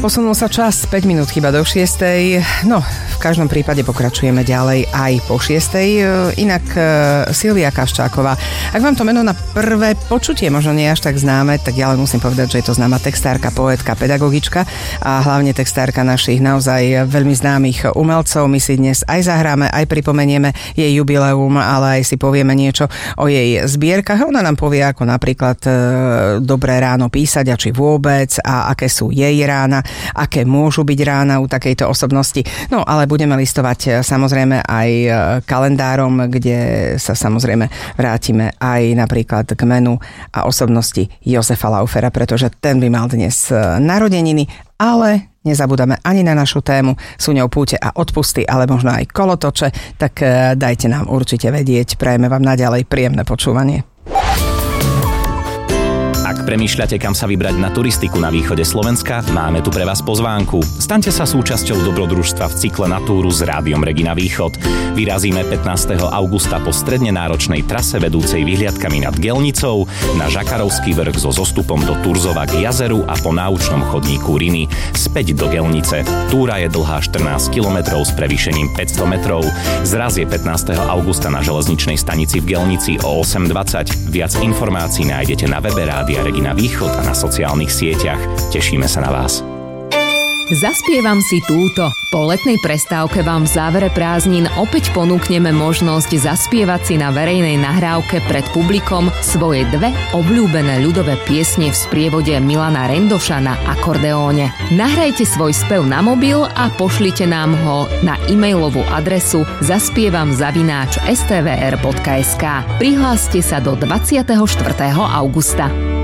posunul sa čas, 5 minút chyba do 6. No, v každom prípade pokračujeme ďalej aj po 6. Inak Silvia Kaščáková. Ak vám to meno na prvé počutie možno nie až tak známe, tak ja len musím povedať, že je to známa textárka, poetka, pedagogička a hlavne textárka našich naozaj veľmi známych umelcov. My si dnes aj zahráme, aj pripomenieme jej jubileum, ale aj si povieme niečo o jej zbierkach. Ona nám povie, ako napríklad dobré ráno písať a či vôbec a aké sú jej rána, aké môžu byť rána u takejto osobnosti. No, ale budeme listovať samozrejme aj kalendárom, kde sa samozrejme vrátime aj napríklad k menu a osobnosti Jozefa Laufera, pretože ten by mal dnes narodeniny, ale nezabúdame ani na našu tému, sú ňou púte a odpusty, ale možno aj kolotoče, tak dajte nám určite vedieť, prajeme vám naďalej príjemné počúvanie. Ak premýšľate, kam sa vybrať na turistiku na východe Slovenska, máme tu pre vás pozvánku. Staňte sa súčasťou dobrodružstva v cykle Na túru s Rádiom Regina Východ. Vyrazíme 15. augusta po stredne náročnej trase vedúcej vyhliadkami nad Gelnicou na Žakarovský vrch so zostupom do Turzova k jazeru a po náučnom chodníku Riny späť do Gelnice. Túra je dlhá 14 km s prevýšením 500 metrov. Zraz je 15. augusta na železničnej stanici v Gelnici o 8:20. Viac informácií nájdete na webe Rádia Regina Východ a na sociálnych sieťach. Tešíme sa na vás. Zaspievam si túto. Po letnej prestávke vám v závere prázdnin opäť ponúkneme možnosť zaspievať si na verejnej nahrávke pred publikom svoje dve obľúbené ľudové piesne v sprievode Milana Rendoša na akordeóne. Nahrajte svoj spev na mobil a pošlite nám ho na e-mailovú adresu zaspievam@stvr.sk. Prihláste sa do 24. augusta.